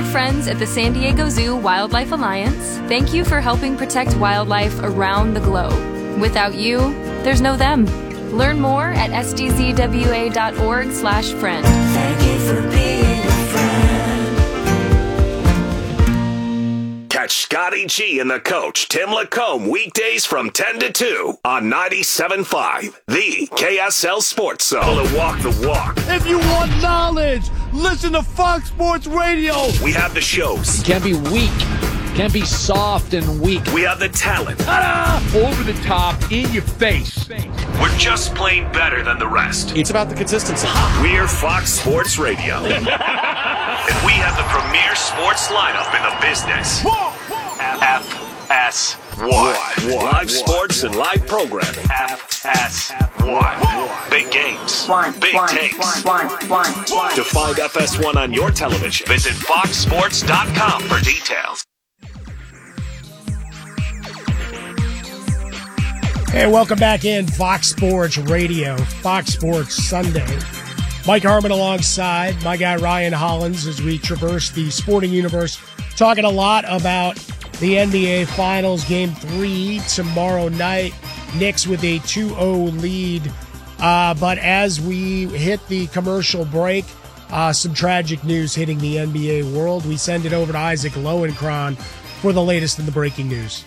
friends at the San Diego Zoo Wildlife Alliance, thank you for helping protect wildlife around the globe. Without you, there's no them. Learn more at sdzwa.org/friend. Thank you for being a friend. Catch Scotty G and the coach, Tim Lacombe, weekdays from 10 to 2 on 97.5, the KSL Sports Zone. To walk the walk. If you want knowledge, listen to Fox Sports Radio. We have the shows. You can't be weak. Can't be soft and weak. We have the talent. Ta-da! Over the top, in your face. We're just plain better than the rest. It's about the consistency. We're Fox Sports Radio. And we have the premier sports lineup in the business. FS1. Live sports and live programming. FS1. Big games. Big takes. To find FS1 on your television, visit foxsports.com for details. Hey, welcome back in Fox Sports Radio, Fox Sports Sunday. Mike Harmon alongside my guy Ryan Hollins as we traverse the sporting universe, talking a lot about the NBA Finals Game 3 tomorrow night. Knicks with a 2-0 lead. But as we hit the commercial break, some tragic news hitting the NBA world. We send it over to Isaac Lowenkron for the latest in the breaking news.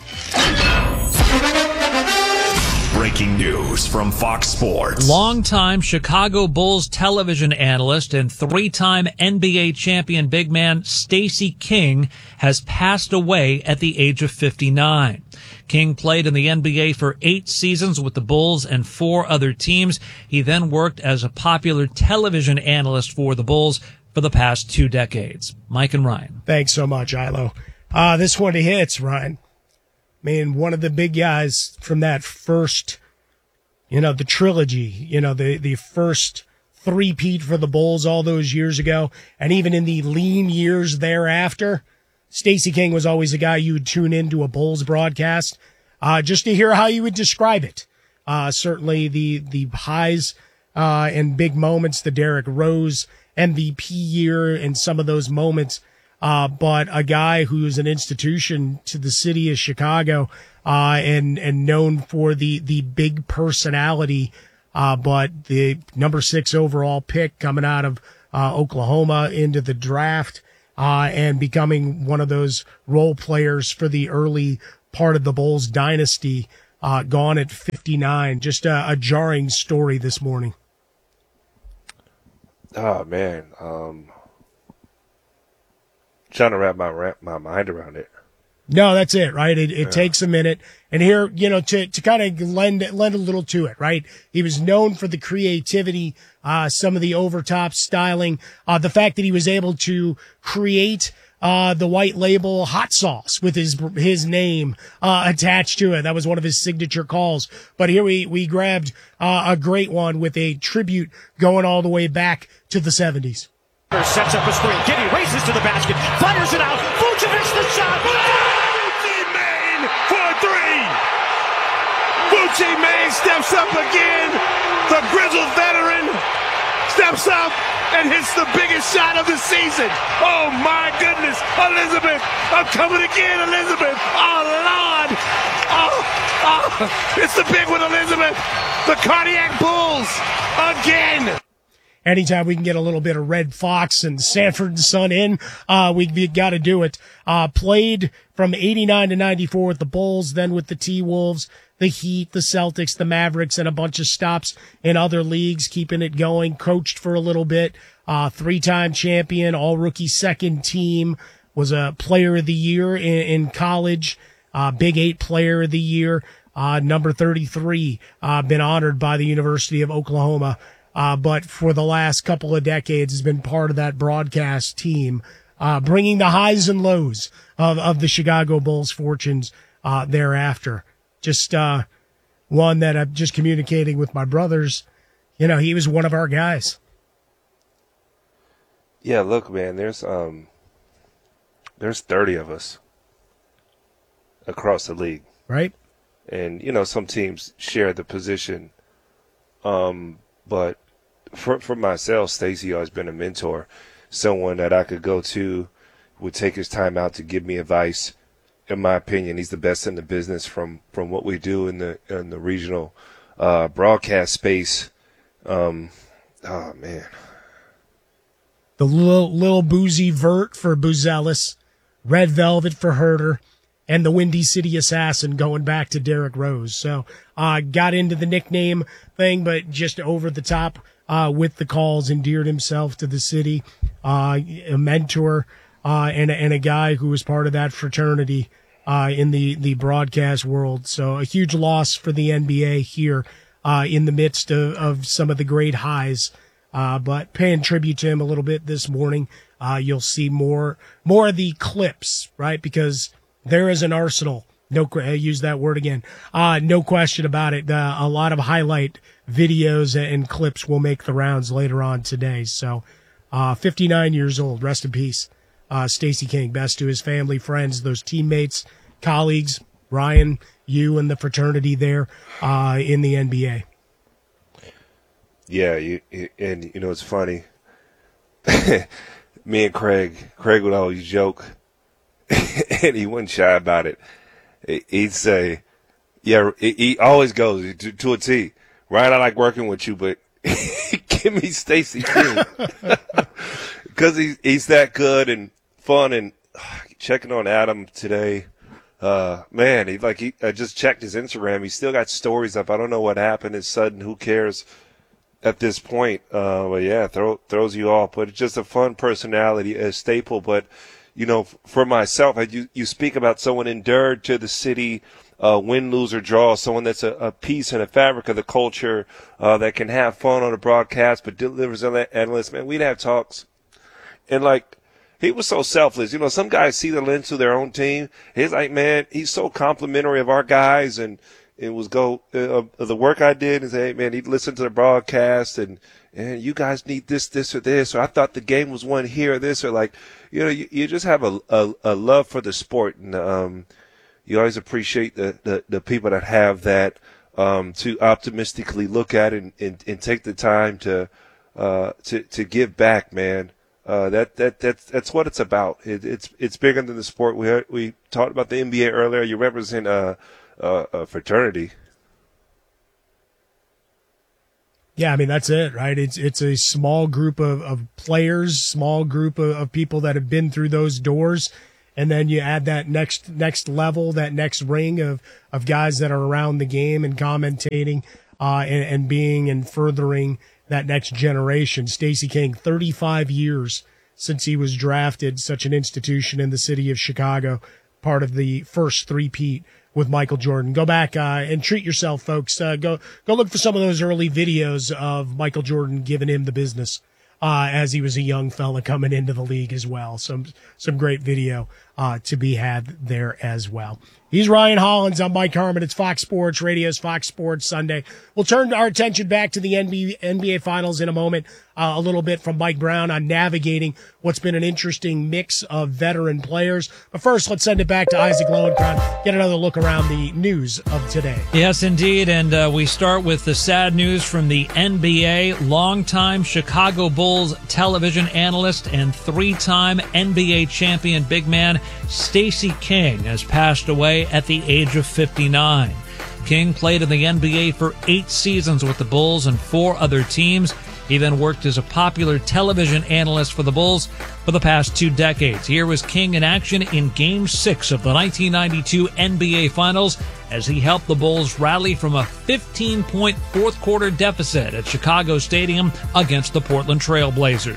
Breaking news from Fox Sports. Longtime Chicago Bulls television analyst and three-time NBA champion big man Stacey King has passed away at the age of 59. King played in the NBA for 8 seasons with the Bulls and 4 other teams. He then worked as a popular television analyst for the Bulls for the past 2 decades. Mike and Ryan. Thanks so much, Ilo. This one hits, Ryan. I mean, one of the big guys from that first, the trilogy, the first three-peat for the Bulls all those years ago, and even in the lean years thereafter, Stacey King was always a guy you would tune into a Bulls broadcast just to hear how you would describe it. Certainly the highs and big moments, the Derrick Rose MVP year and some of those moments, but a guy who is an institution to the city of Chicago, and known for the big personality, but the number 6 overall pick coming out of, Oklahoma into the draft, and becoming one of those role players for the early part of the Bulls dynasty, gone at 59. Just a jarring story this morning. Oh man. Trying to wrap my mind around it. No, that's it, right? It takes a minute. And here, to kind of lend a little to it, right? He was known for the creativity, some of the overtop styling, the fact that he was able to create, the white label hot sauce with his name, attached to it. That was one of his signature calls. But here we grabbed, a great one with a tribute going all the way back to the 70s. Sets up a screen. Giddy races to the basket. Fires it out. Vucevic the shot. Vucci Main for 3. Vucci Main steps up again. The grizzled veteran steps up and hits the biggest shot of the season. Oh my goodness. Elizabeth. I'm coming again, Elizabeth. Oh Lord. Oh. It's the big one, Elizabeth. The Cardiac Bulls again. Anytime we can get a little bit of Red Fox and Sanford and Son in, we got to do it. Played from 89 to 94 with the Bulls, then with the T-Wolves, the Heat, the Celtics, the Mavericks, and a bunch of stops in other leagues, keeping it going. Coached for a little bit. 3-time champion, all-rookie second team. Was a player of the year in college. Big 8 player of the year. Number 33. Been honored by the University of Oklahoma. But for the last couple of decades has been part of that broadcast team, bringing the highs and lows of the Chicago Bulls fortunes, thereafter. Just, one that I'm just communicating with my brothers. He was one of our guys. Yeah, look, man, there's 30 of us across the league. Right. And, some teams share the position. But for myself, Stacey always been a mentor, someone that I could go to, would take his time out to give me advice. In my opinion, he's the best in the business from what we do in the regional broadcast space. Oh man, the little boozy vert for Buzelis, red velvet for Herder, and the Windy City Assassin going back to Derrick Rose. So got into the nickname thing, but just over the top with the calls, endeared himself to the city, a mentor and a guy who was part of that fraternity in the broadcast world. So a huge loss for the NBA here in the midst of some of the great highs. But paying tribute to him a little bit this morning, you'll see more of the clips, right? Because there is an arsenal. I use that word again. No question about it. A lot of highlight videos and clips will make the rounds later on today. So, 59 years old. Rest in peace. Stacey King. Best to his family, friends, those teammates, colleagues, Ryan, you and the fraternity there, in the NBA. Yeah. And it's funny. Me and Craig would always joke. And he wasn't shy about it. He'd say, yeah, he always goes to a T. Ryan, I like working with you, but give me Stacey King. Because he's that good and fun. And checking on Adam today, man, I just checked his Instagram. He's still got stories up. I don't know what happened. It's sudden. Who cares at this point? But yeah, throws you off. But it's just a fun personality, a staple. But for myself, you speak about someone endured to the city, win, lose, or draw, someone that's a piece and a fabric of the culture, that can have fun on the broadcast, but delivers on that analyst. Man, we'd have talks. And he was so selfless. Some guys see the lens to their own team. He's like, man, he's so complimentary of our guys, and it was the work I did and say, hey, man, he'd listen to the broadcast and you guys need this, or this, or I thought the game was won here, or this, or you just have a love for the sport. And, you always appreciate the people that have that, to optimistically look at it and take the time to give back, man. That's what it's about. It's bigger than the sport. We talked about the NBA earlier. You represent a fraternity. Yeah, I mean, that's it, right? It's a small group of players, small group of people that have been through those doors. And then you add that next level, that next ring of guys that are around the game and commentating, and being and furthering that next generation. Stacey King, 35 years since he was drafted, such an institution in the city of Chicago, part of the first three-peat with Michael Jordan. Go back and treat yourself, folks. Go look for some of those early videos of Michael Jordan giving him the business as he was a young fella coming into the league as well. Some great video to be had there as well. He's Ryan Hollins. I'm Mike Harmon. It's Fox Sports Radio's Fox Sports Sunday. We'll turn our attention back to the NBA Finals in a moment. A little bit from Mike Brown on navigating what's been an interesting mix of veteran players. But first, let's send it back to Isaac Lowenkron. Get another look around the news of today. Yes, indeed. And we start with the sad news from the NBA. Longtime Chicago Bulls television analyst and three-time NBA champion big man Stacey King has passed away at the age of 59. King played in the NBA for 8 seasons with the Bulls and 4 other teams. He then worked as a popular television analyst for the Bulls for the past 2 decades. Here was King in action in Game 6 of the 1992 NBA Finals as he helped the Bulls rally from a 15-point fourth-quarter deficit at Chicago Stadium against the Portland Trail Blazers.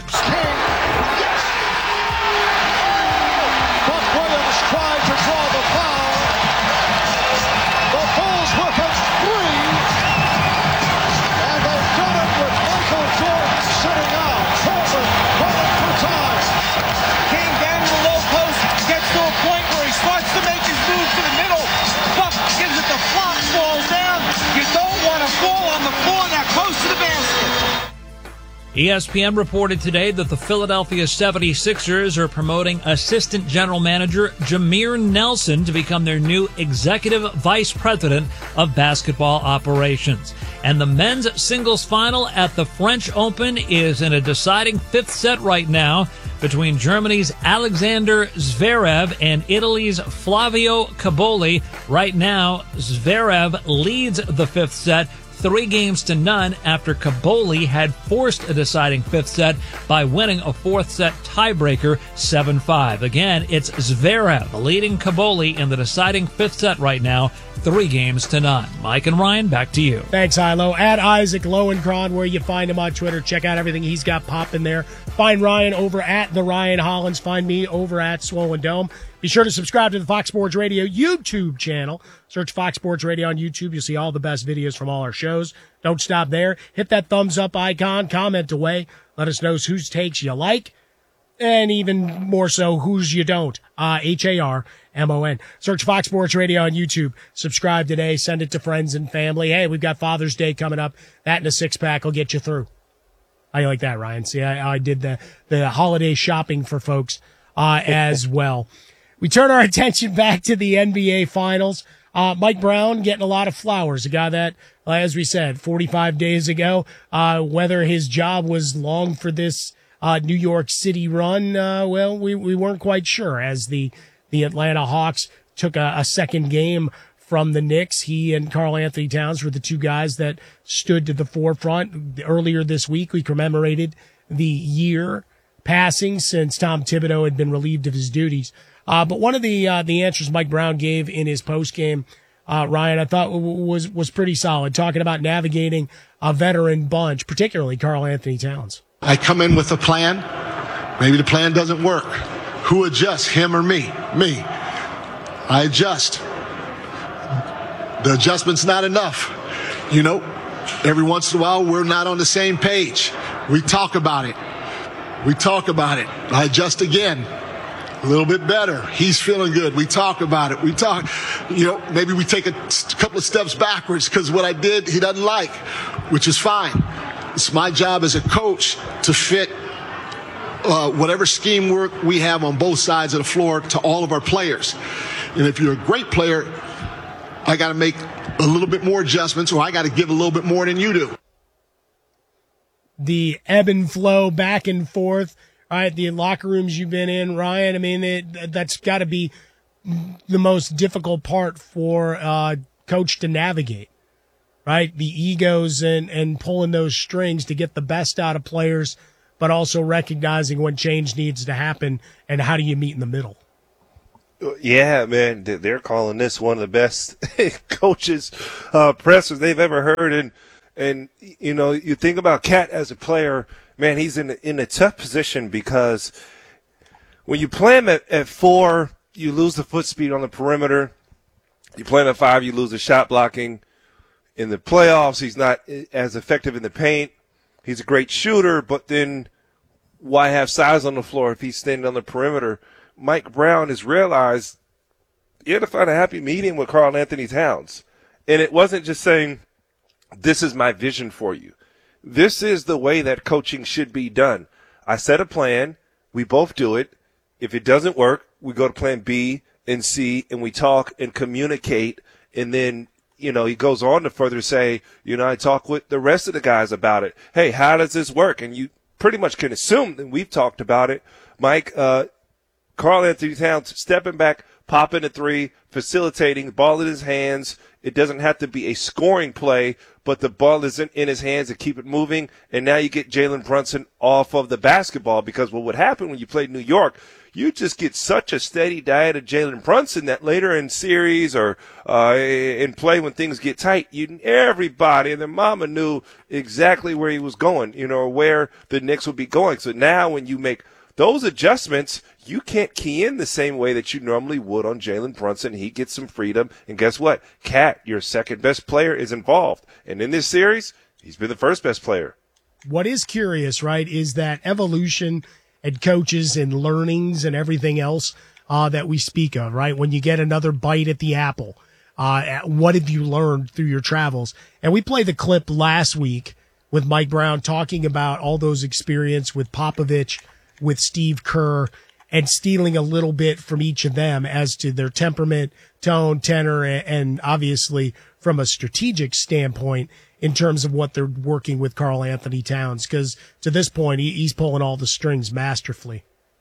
ESPN reported today that the Philadelphia 76ers are promoting assistant general manager Jameer Nelson to become their new executive vice president of basketball operations. And the men's singles final at the French Open is in a deciding 5th set right now between Germany's Alexander Zverev and Italy's Flavio Cobolli. Right now, Zverev leads the fifth set 3-0 after Cobolli had forced a deciding fifth set by winning a fourth set tiebreaker 7-5. Again, it's Zverev leading Cobolli in the deciding fifth set right now, 3-0. Mike and Ryan, back to you. Thanks, Hilo. At Isaac Lowenkron, where you find him on Twitter. Check out everything he's got popping there. Find Ryan over at the Ryan Hollins. Find me over at Swollen Dome. Be sure to subscribe to the Fox Sports Radio YouTube channel. Search Fox Sports Radio on YouTube. You'll see all the best videos from all our shows. Don't stop there. Hit that thumbs up icon. Comment away. Let us know whose takes you like. And even more so, whose you don't. HARMON. Search Fox Sports Radio on YouTube. Subscribe today. Send it to friends and family. Hey, we've got Father's Day coming up. That and a six-pack will get you through. How you like that, Ryan? See, I did the holiday shopping for folks as well. We turn our attention back to the NBA Finals. Mike Brown getting a lot of flowers. A guy that, as we said, 45 days ago, whether his job was long for this New York City run, well, we weren't quite sure. As the Atlanta Hawks took a second game from the Knicks, he and Karl Anthony Towns were the two guys that stood to the forefront. Earlier this week, we commemorated the year passing since Tom Thibodeau had been relieved of his duties. But one of the answers Mike Brown gave in his postgame, Ryan, I thought was pretty solid, talking about navigating a veteran bunch, particularly Karl Anthony Towns. I come in with a plan. Maybe the plan doesn't work. Who adjusts, him or me? Me. I adjust. The adjustment's not enough. You know, every once in a while, we're not on the same page. We talk about it. I adjust again. A little bit better. He's feeling good. We talk about it. Maybe we take a couple of steps backwards because what I did, he doesn't like, which is fine. It's my job as a coach to fit whatever scheme work we have on both sides of the floor to all of our players. And if you're a great player, I got to make a little bit more adjustments, or I got to give a little bit more than you do. The ebb and flow back and forth. All right, the locker rooms you've been in, Ryan, I mean, that's got to be the most difficult part for coach to navigate, right? The egos and pulling those strings to get the best out of players, but also recognizing when change needs to happen and how do you meet in the middle. Yeah, man, they're calling this one of the best coaches pressers they've ever heard. And you know, you think about Cat as a player, man, he's in a tough position because when you play him at 4, you lose the foot speed on the perimeter. You play him at 5, you lose the shot blocking. In the playoffs, he's not as effective in the paint. He's a great shooter, but then why have size on the floor if he's standing on the perimeter? Mike Brown has realized you had to find a happy medium with Karl Anthony Towns. And it wasn't just saying, this is my vision for you. This is the way that coaching should be done. I set a plan. We both do it. If it doesn't work, we go to plan B and C, and we talk and communicate. And then, you know, he goes on to further say, you know, I talk with the rest of the guys about it. Hey, how does this work? And you pretty much can assume that we've talked about it. Mike, Karl Anthony Towns stepping back, popping a 3, facilitating, ball in his hands. It doesn't have to be a scoring play, but the ball is in his hands to keep it moving. And now you get Jalen Brunson off of the basketball because what would happen when you played New York, you just get such a steady diet of Jalen Brunson that later in series or in play when things get tight, everybody and their mama knew exactly where he was going, you know, where the Knicks would be going. So now when you make those adjustments, you can't key in the same way that you normally would on Jalen Brunson. He gets some freedom. And guess what? Cat, your second best player, is involved. And in this series, he's been the first best player. What is curious, right, is that evolution and coaches and learnings and everything else that we speak of, right? When you get another bite at the apple, what have you learned through your travels? And we played the clip last week with Mike Brown talking about all those experience with Popovich, with Steve Kerr, and stealing a little bit from each of them as to their temperament, tone, tenor, and obviously from a strategic standpoint in terms of what they're working with Karl Anthony Towns. Because to this point, he's pulling all the strings masterfully.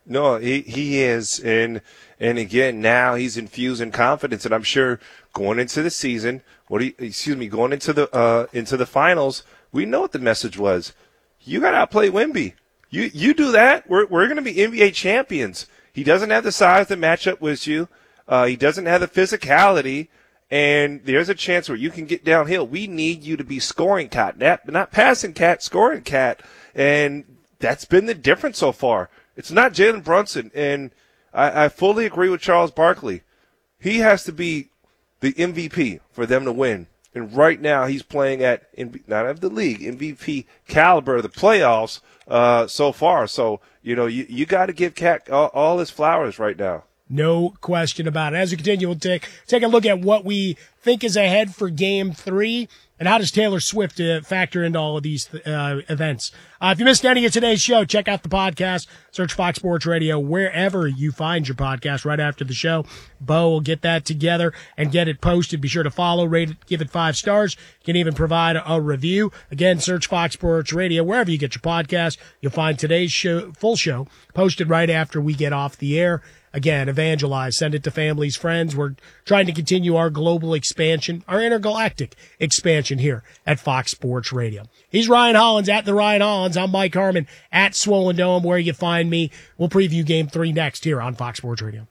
No, he is, and again now he's infusing confidence, and I'm sure going into the season, going into the finals, we know what the message was. You got to outplay Wemby. You do that, we're going to be NBA champions. He doesn't have the size to match up with you. He doesn't have the physicality, and there's a chance where you can get downhill. We need you to be scoring cat, not passing cat, scoring cat, and that's been the difference so far. It's not Jalen Brunson, and I fully agree with Charles Barkley. He has to be the MVP for them to win. And right now he's playing at, not of the league, MVP caliber of the playoffs so far. So, you got to give Cat all his flowers right now. No question about it. As we continue, we'll take a look at what we think is ahead for Game 3 and how does Taylor Swift factor into all of these events. If you missed any of today's show, check out the podcast. Search Fox Sports Radio wherever you find your podcast right after the show. Bo will get that together and get it posted. Be sure to follow, rate it, give it 5 stars. You can even provide a review. Again, search Fox Sports Radio wherever you get your podcast. You'll find today's full show posted right after we get off the air. Again, evangelize, send it to families, friends. We're trying to continue our global expansion, our intergalactic expansion here at Fox Sports Radio. He's Ryan Hollins at the Ryan Hollins. I'm Mike Harmon at Swollen Dome, where you find me. We'll preview Game 3 next here on Fox Sports Radio.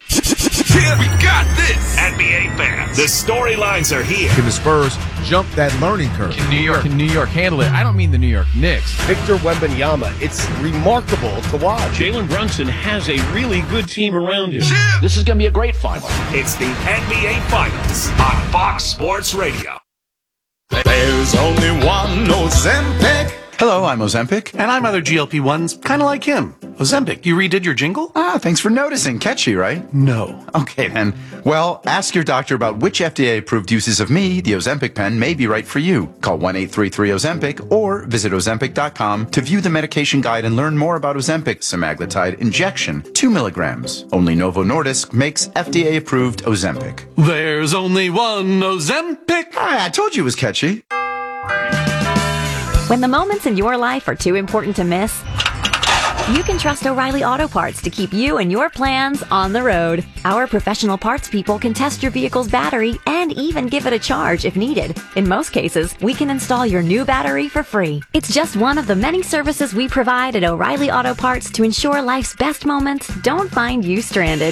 Yeah, we got this. NBA fans, the storylines are here. Can the Spurs jump that learning curve? Can New York handle it? I don't mean the New York Knicks. Victor Wembanyama, it's remarkable to watch. Jalen Brunson has a really good team around him. Yeah. This is going to be a great final. It's the NBA Finals on Fox Sports Radio. There's only one Ozempic. Hello, I'm Ozempic. And I'm other GLP-1s, kind of like him. Ozempic, you redid your jingle? Thanks for noticing. Catchy, right? No. Okay, then. Well, ask your doctor about which FDA-approved uses of me, the Ozempic pen, may be right for you. Call 1-833-OZEMPIC or visit Ozempic.com to view the medication guide and learn more about Ozempic semaglutide injection, 2 milligrams. Only Novo Nordisk makes FDA-approved Ozempic. There's only one Ozempic. I told you it was catchy. When the moments in your life are too important to miss, you can trust O'Reilly Auto Parts to keep you and your plans on the road. Our professional parts people can test your vehicle's battery and even give it a charge if needed. In most cases, we can install your new battery for free. It's just one of the many services we provide at O'Reilly Auto Parts to ensure life's best moments don't find you stranded.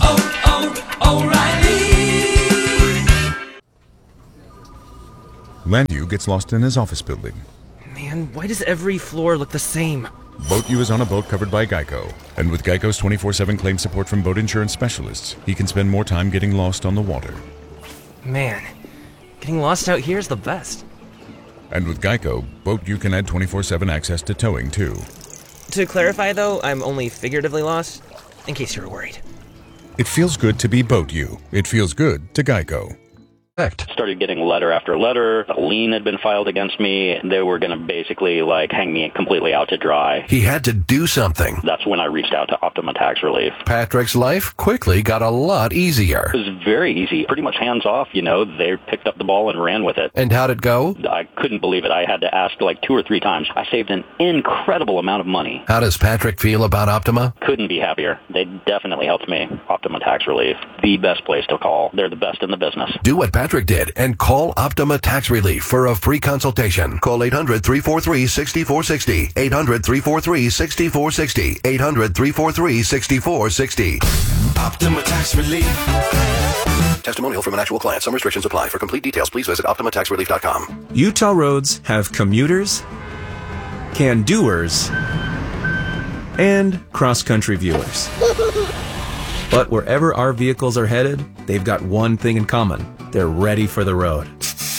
O'Reilly! Landu gets lost in his office building. Man, why does every floor look the same? Boat U is on a boat covered by Geico. And with Geico's 24/7 claim support from boat insurance specialists, he can spend more time getting lost on the water. Man, getting lost out here is the best. And with Geico, Boat U can add 24/7 access to towing, too. To clarify, though, I'm only figuratively lost, in case you were worried. It feels good to be Boat U. It feels good to Geico. Started getting letter after letter. A lien had been filed against me. They were going to basically hang me completely out to dry. He had to do something. That's when I reached out to Optima Tax Relief. Patrick's life quickly got a lot easier. It was very easy, pretty much hands off. They picked up the ball and ran with it. And how'd it go? I couldn't believe it. I had to ask 2 or 3 times. I saved an incredible amount of money. How does Patrick feel about Optima? Couldn't be happier. They definitely helped me. Optima Tax Relief, the best place to call. They're the best in the business. Do what Patrick did and call Optima Tax Relief for a free consultation. Call 800-343-6460. 800-343-6460. 800-343-6460. Optima Tax Relief. Testimonial from an actual client. Some restrictions apply. For complete details, please visit OptimaTaxRelief.com. Utah roads have commuters, can-doers, and cross-country viewers. But wherever our vehicles are headed, they've got one thing in common. They're ready for the road.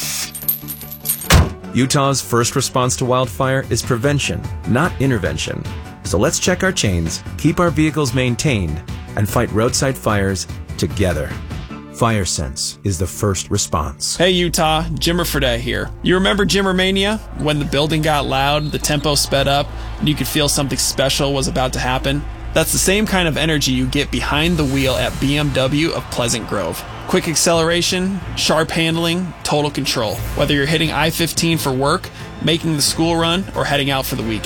Utah's first response to wildfire is prevention, not intervention. So let's check our chains, keep our vehicles maintained, and fight roadside fires together. FireSense is the first response. Hey Utah, Jimmer Fredette here. You remember Jimmermania? When the building got loud, the tempo sped up, and you could feel something special was about to happen? That's the same kind of energy you get behind the wheel at BMW of Pleasant Grove. Quick acceleration, sharp handling, total control. Whether you're hitting I-15 for work, making the school run, or heading out for the weekend.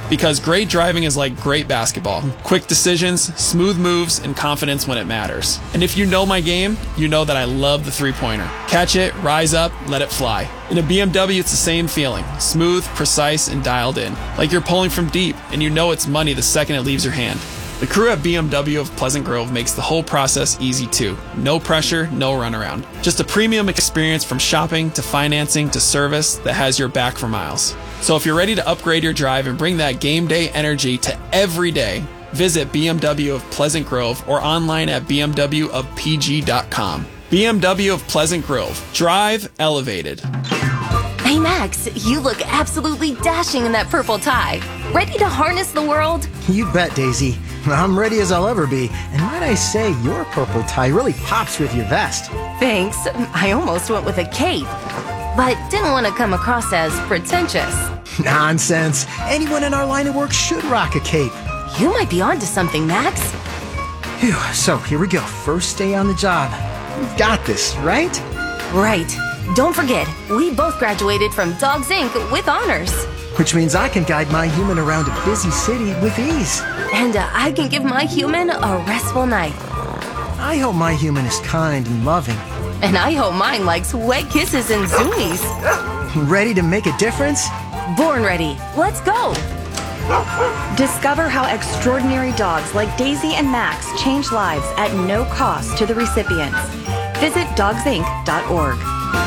Because great driving is like great basketball. Quick decisions, smooth moves, and confidence when it matters. And if you know my game, you know that I love the three-pointer. Catch it, rise up, let it fly. In a BMW, it's the same feeling. Smooth, precise, and dialed in. Like you're pulling from deep, and you know it's money the second it leaves your hand. The crew at BMW of Pleasant Grove makes the whole process easy too. No pressure, no runaround. Just a premium experience from shopping to financing to service that has your back for miles. So if you're ready to upgrade your drive and bring that game day energy to every day, visit BMW of Pleasant Grove or online at bmwofpg.com. BMW of Pleasant Grove. Drive elevated. Hey Max, you look absolutely dashing in that purple tie. Ready to harness the world? You bet, Daisy. I'm ready as I'll ever be. And might I say, your purple tie really pops with your vest. Thanks. I almost went with a cape, but didn't want to come across as pretentious. Nonsense. Anyone in our line of work should rock a cape. You might be onto something, Max. Phew, so here we go. First day on the job. We've got this, right? Right. Don't forget, we both graduated from Dogs Inc. with honors. Which means I can guide my human around a busy city with ease. And I can give my human a restful night. I hope my human is kind and loving. And I hope mine likes wet kisses and zoomies. Ready to make a difference? Born ready. Let's go. Discover how extraordinary dogs like Daisy and Max change lives at no cost to the recipients. Visit dogsinc.org.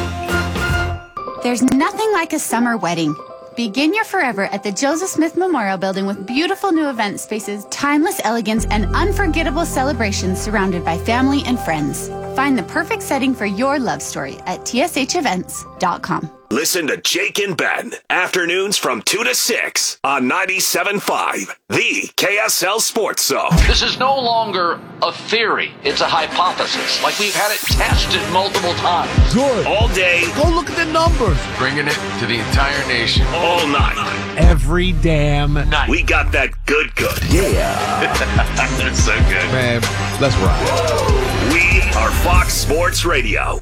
There's nothing like a summer wedding. Begin your forever at the Joseph Smith Memorial Building with beautiful new event spaces, timeless elegance, and unforgettable celebrations surrounded by family and friends. Find the perfect setting for your love story at tshevents.com. Listen to Jake and Ben, afternoons from 2 to 6 on 97.5, the KSL Sports Zone. This is no longer a theory. It's a hypothesis. Like we've had it tested multiple times. Good. All day. Go look at the numbers. Bringing it to the entire nation. All night. Every damn night. We got that good. Yeah. That's so good. Man, let's rock. We are Fox Sports Radio.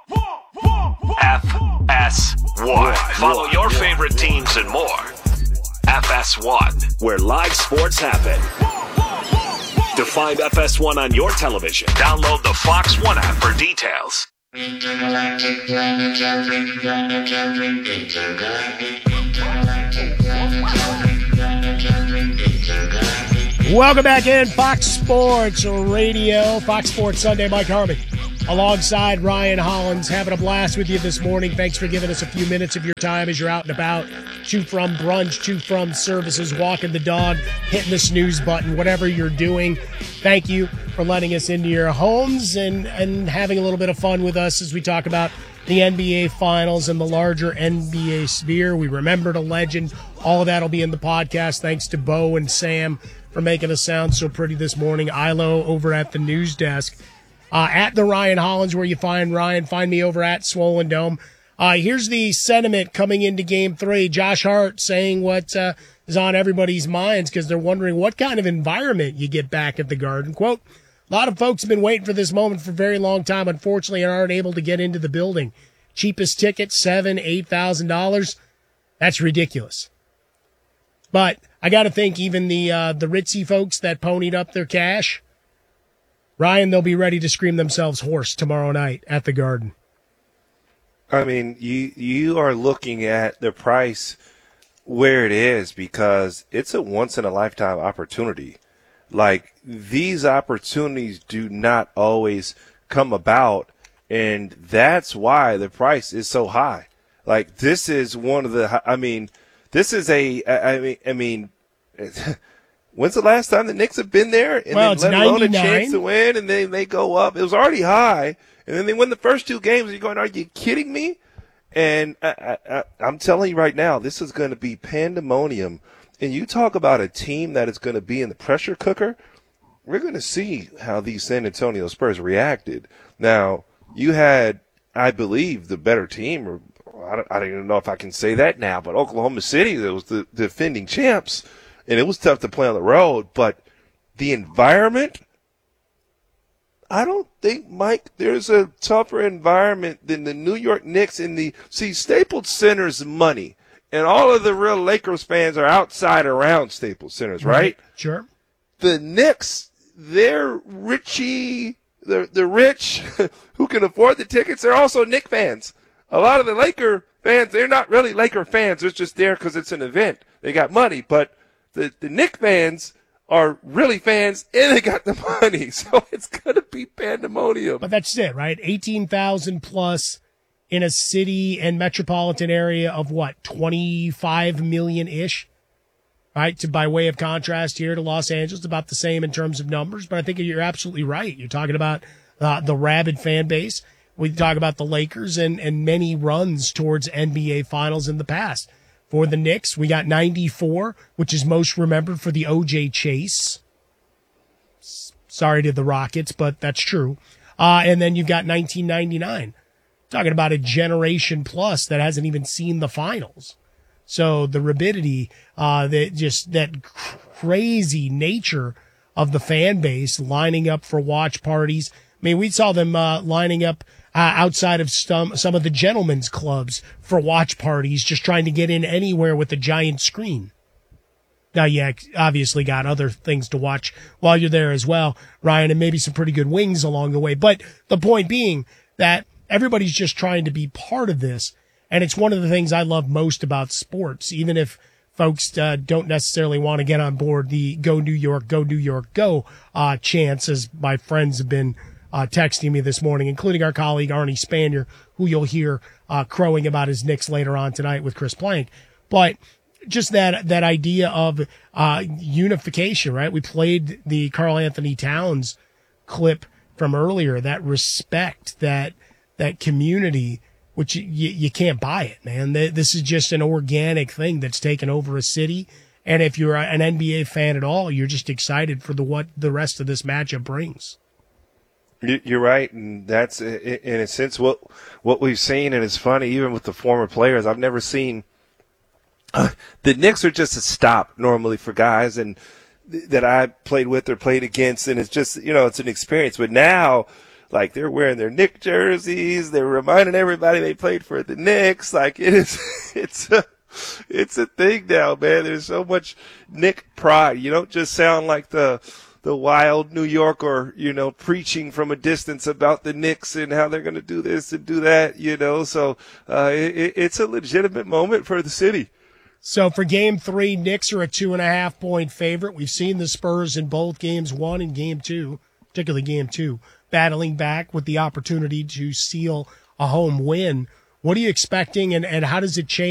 FS1. Follow your favorite teams and more. FS1, where live sports happen. To find FS1 on your television, download the Fox One app for details. Welcome back in, Fox Sports Radio, Fox Sports Sunday. Mike Harmon alongside Ryan Hollins, having a blast with you this morning. Thanks for giving us a few minutes of your time as you're out and about, to from brunch, to from services, walking the dog, hitting the snooze button, whatever you're doing. Thank you for letting us into your homes and having a little bit of fun with us as we talk about the NBA Finals and the larger NBA sphere. We remembered a legend. All of that will be in the podcast. Thanks to Bo and Sam for making us sound so pretty this morning. Ilo over at the news desk. At the Ryan Hollins, where you find Ryan. Find me over at Swollen Dome. Here's the sentiment coming into Game 3. Josh Hart saying what is on everybody's minds because they're wondering what kind of environment you get back at the Garden. Quote, a lot of folks have been waiting for this moment for a very long time, unfortunately, and aren't able to get into the building. Cheapest ticket, $7,000, $8,000. That's ridiculous. But I got to think even the ritzy folks that ponied up their cash, Ryan, they'll be ready to scream themselves hoarse tomorrow night at the Garden. I mean, you are looking at the price where it is because it's a once-in-a-lifetime opportunity. Like, these opportunities do not always come about, and that's why the price is so high. Like, this is one of the – I mean, this is a – I mean when's the last time the Knicks have been there? And well, then it's let 99. alone a chance to win, and then they go up. It was already high, and then they win the first two games. You're going, are you kidding me? And I'm telling you right now, this is going to be pandemonium. And you talk about a team that is going to be in the pressure cooker, we're going to see how these San Antonio Spurs reacted. Now, you had, I believe, the better team, or I don't even know if I can say that now, but Oklahoma City, that was the defending champs. And it was tough to play on the road, but the environment, I don't think, Mike, there's a tougher environment than the New York Knicks in the – see, Staples Center's money, and all of the real Lakers fans are outside around Staples Centers, right? Sure. The Knicks, they're richy, the rich who can afford the tickets. They're also Knicks fans. A lot of the Laker fans, they're not really Laker fans. They're just there because it's an event. They got money. But the Knicks fans are really fans, and they got the money. So it's going to be pandemonium. But that's it, right? 18,000 plus in a city and metropolitan area of what, 25 million-ish? Right? By way of contrast here to Los Angeles, about the same in terms of numbers. But I think you're absolutely right. You're talking about the rabid fan base. We talk about the Lakers and many runs towards NBA Finals in the past. For the Knicks, we got 94, which is most remembered for the O.J. Chase. Sorry to the Rockets, but that's true. And then you've got 1999. Talking about a generation plus that hasn't even seen the finals. So the rabidity, that crazy nature of the fan base lining up for watch parties. I mean, we saw them lining up outside of some of the gentlemen's clubs for watch parties, just trying to get in anywhere with a giant screen. Now, you obviously got other things to watch while you're there as well, Ryan, and maybe some pretty good wings along the way. But the point being that everybody's just trying to be part of this, and it's one of the things I love most about sports, even if folks don't necessarily want to get on board the Go New York, Go chants, as my friends have been texting me this morning, including our colleague Arnie Spanier, who you'll hear crowing about his Knicks later on tonight with Chris Plank. But just that idea of unification, right? We played the Karl Anthony Towns clip from earlier, that respect, that community, which you can't buy it, man. This is just an organic thing that's taken over a city. And if you're an NBA fan at all, you're just excited for what the rest of this matchup brings. You're right, and that's in a sense what we've seen, and it's funny, even with the former players, I've never seen the Knicks are just a stop normally for guys and that I played with or played against, and it's just, it's an experience. But now, like, they're wearing their Knicks jerseys, they're reminding everybody they played for the Knicks. Like, it's a thing now, man. There's so much Knicks pride. You don't just sound like the wild New Yorker, preaching from a distance about the Knicks and how they're going to do this and do that, So it's a legitimate moment for the city. So for Game 3, Knicks are a 2.5-point favorite. We've seen the Spurs in both Games 1 and Game 2, particularly Game 2, battling back with the opportunity to seal a home win. What are you expecting, and how does it change